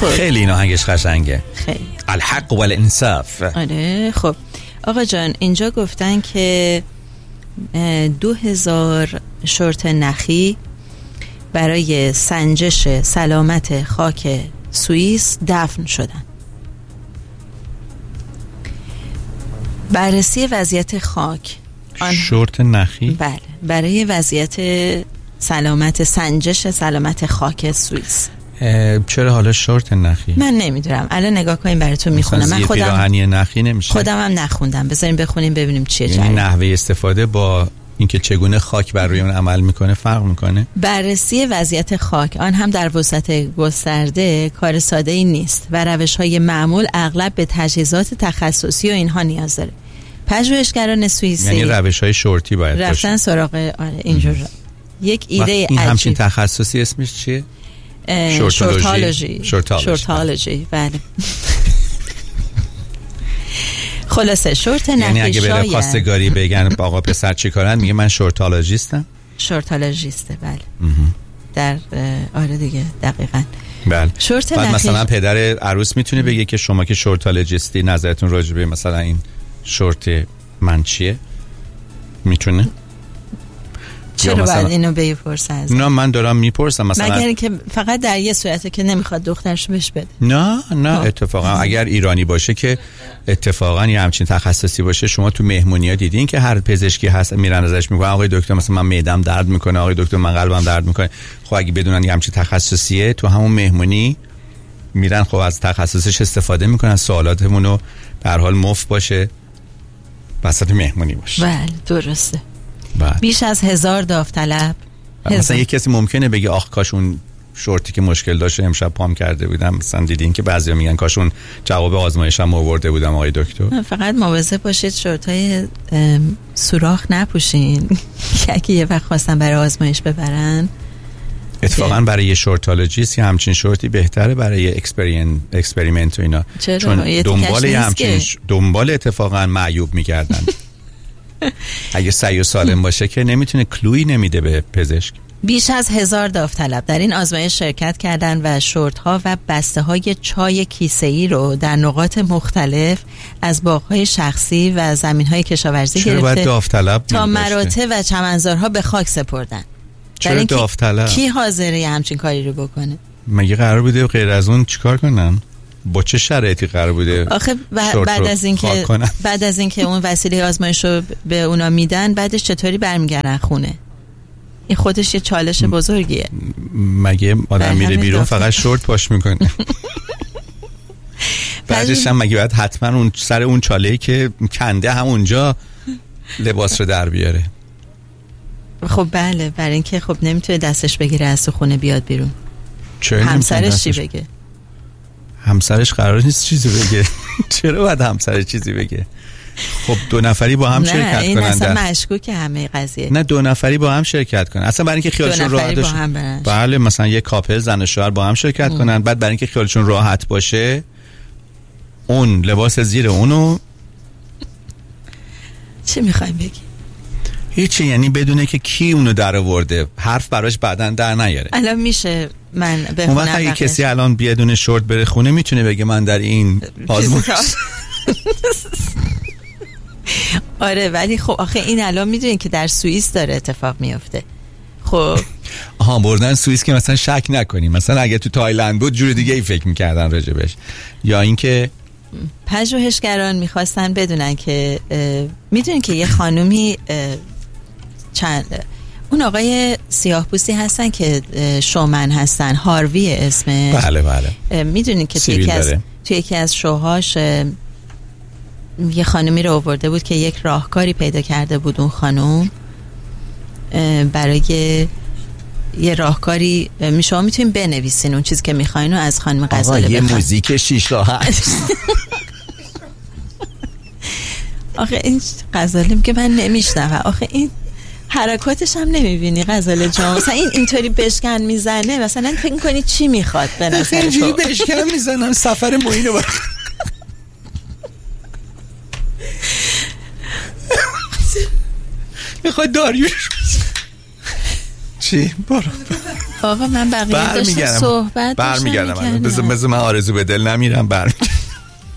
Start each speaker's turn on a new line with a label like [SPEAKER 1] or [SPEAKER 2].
[SPEAKER 1] خیلی این آهنگش قشنگه.
[SPEAKER 2] خیلی
[SPEAKER 1] الحق والانصاف.
[SPEAKER 2] آره. خب آقا جان اینجا گفتن که 2000 شورت نخی برای سنجش سلامت خاک سوئیس دفن شدن. بررسی وضعیت خاک
[SPEAKER 1] شورت نخی؟
[SPEAKER 2] بله، برای وضعیت سنجش سلامت خاک سوئیس.
[SPEAKER 1] چرا حالا شورت نخی؟
[SPEAKER 2] من نمیدونم، الان نگاه کنیم براتون میخونم. من خودم
[SPEAKER 1] پیراهنی نخی نمیشه.
[SPEAKER 2] خودم هم نخوندم، بذاریم بخونیم ببینیم چیه
[SPEAKER 1] جریان. یعنی نحوه استفاده با اینکه چگونه خاک بر روی اون عمل میکنه فرق میکنه.
[SPEAKER 2] بررسی وضعیت خاک آن هم در وسعت گسترده کار ساده ای نیست و روش‌های معمول اغلب به تجهیزات تخصصی و اینها نیاز داره. پژوهشگران سوئیسی
[SPEAKER 1] یعنی روش‌های شورتی باید باشه.
[SPEAKER 2] رفتن سراغ اینجور یک ایده عجیب.
[SPEAKER 1] این همچین تخصصی اسمش چیه؟
[SPEAKER 2] شورتالوژی. بله. خلاصه شورت نخی
[SPEAKER 1] یعنی اگه بره خواستگاری بگن آقا پسر چی کارن میگه من شورتالوژیستم.
[SPEAKER 2] شورتالوژیسته بله. در آره دیگه دقیقاً.
[SPEAKER 1] بله.
[SPEAKER 2] شورت
[SPEAKER 1] بعد
[SPEAKER 2] نخی
[SPEAKER 1] مثلا پدر عروس میتونه بگه که شما که شورتالوژیستی نظرتون راجع به مثلا این شورت من چیه؟ میتونه؟
[SPEAKER 2] چرا باید اینو بپرسه از
[SPEAKER 1] نه من دارم میپرسم مثلا
[SPEAKER 2] مگر اینکه فقط در یه صورته که نمیخواد دخترش بهش بده.
[SPEAKER 1] نه اتفاقا اگر ایرانی باشه که اتفاقا یه همچین تخصصی باشه. شما تو مهمونی‌ها دیدین که هر پزشکی هست میرن ازش میگن آقای دکتر مثلا من معده‌ام درد میکنه، آقای دکتر من قلبم درد میکنه. خب اگه بدونن یه همچین تخصصیه تو همون مهمونی میرن خب از تخصصش استفاده میکنن، سوالاتمونو در حال مفت باشه وسط مهمونی باشه.
[SPEAKER 2] بله درسته.
[SPEAKER 1] بله.
[SPEAKER 2] بیش از 1000 داوطلب.
[SPEAKER 1] مثلا یک کسی ممکنه بگه آخ کاش اون شورتی که مشکل داشت امشب پام کرده بودم. مثلا دیدین که بعضیا میگن کاش اون جواب آزمایشم آورده بودم آقای دکتر.
[SPEAKER 2] فقط مواظب باشید شورتای سوراخ نپوشین که اگه یه وقت خواستن برای آزمایش ببرن.
[SPEAKER 1] اتفاقا برای یه شورتالوژیست یه همچین شورتی بهتره برای اکسپریمنت و اینا. چون دنبال اتفاقا معیوب میگردن. اگه صحیح و سالم باشه که نمیتونه کلویی نمیده به پزشک.
[SPEAKER 2] بیش از 1000 داوطلب در این آزمایش شرکت کردند و شورت‌ها و بسته‌های چای کیسه‌ای رو در نقاط مختلف از باغ‌های شخصی و زمین‌های کشاورزی گرفته تا مراتع و چمنزارها به خاک سپردن.
[SPEAKER 1] چرا داوطلب؟
[SPEAKER 2] کی حاضره همچین کاری رو بکنه؟
[SPEAKER 1] مگه قرار بوده غیر از اون چیکار کنن؟ با چه شرایطی قرار بوده؟
[SPEAKER 2] آخه بعد از اینکه اون وسیله آزمایش رو به اونا میدن بعدش چطوری برمیگردن خونه؟ این خودش یه چالش بزرگیه.
[SPEAKER 1] مگه آدم میره بیرون فقط شورت پاش میکنه؟ بعدش هم مگه باید حتما اون سر اون چاله‌ای که کنده همونجا لباس رو در بیاره؟
[SPEAKER 2] خب بله، برای اینکه خب نمیتونه دستش بگیره از تو خونه بیاد بیرون. همسرش چی بگه؟
[SPEAKER 1] همسرش قرار نیست چیزی بگه. چرا باید همسرش چیزی بگه؟ خب 2 نفری با هم شرکت کنن.
[SPEAKER 2] این اصلا مشکوکه همه قضیه.
[SPEAKER 1] نه 2 نفری با هم شرکت کنن اصلا برای اینکه خیالشون راحت باشه. بله مثلا یک کاپل زن و شوهر با هم شرکت کنن، بعد برای اینکه خیالشون راحت باشه اون لباس زیر اونو
[SPEAKER 2] چی میخوایم بگی؟
[SPEAKER 1] هیچی، یعنی بدونه که کی اونو در آورده، حرف براش بعدن در نیاره.
[SPEAKER 2] الان میشه من بخونم؟
[SPEAKER 1] اون وقت اگه کسی الان بیادونه شورت بره خونه میتونه بگه من در این آزمایش
[SPEAKER 2] آره ولی خب آخه این الان میدونین که در سوئیس داره اتفاق میفته. خب
[SPEAKER 1] بردن سوئیس که مثلا شک نکنیم، مثلا اگه تو تایلند بود جور دیگه ای فکر میکردن راجبش. یا اینکه
[SPEAKER 2] پژوهشگران میخواستن بدونن که میدونین که یه خانومی اون آقای سیاه‌پوستی هستن که شومن هستن، هاروی اسمه.
[SPEAKER 1] بله
[SPEAKER 2] میدونین که توی یکی از شوهاش یه خانومی رو آورده بود که یک راهکاری پیدا کرده بود اون خانوم برای یه راهکاری. شما میتونین بنویسین اون چیزی که میخواین و از خانم غزاله بخواین.
[SPEAKER 1] یه موزیک 6 راحت.
[SPEAKER 2] آخه این غزاله که من نمیشنوم. آخه این حرکاتش هم نمیبینی غزاله جان؟ مثلا این اینطوری بشکن میزنه، مثلا فکر کنی چی میخواد به نظر تو؟
[SPEAKER 1] اینجوری بشکن میزنم سفر معین رو میخواد داریوش چی؟ برو
[SPEAKER 2] آقا من بقیه داشتم صحبت
[SPEAKER 1] برمیگردم. بذار من آرزو به دل نمیرم. برمیگردم.